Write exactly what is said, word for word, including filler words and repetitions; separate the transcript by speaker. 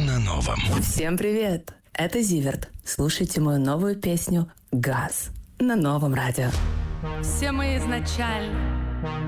Speaker 1: на новом.
Speaker 2: Всем привет! Это Зиверт. Слушайте мою новую песню «Газ» на новом радио.
Speaker 3: Все мы изначально